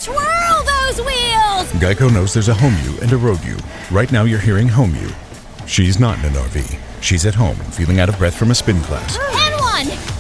Twirl those wheels! Geico knows there's a home you and a road you. Right now you're hearing home you. She's not in an RV. She's at home, feeling out of breath from a spin class. And one!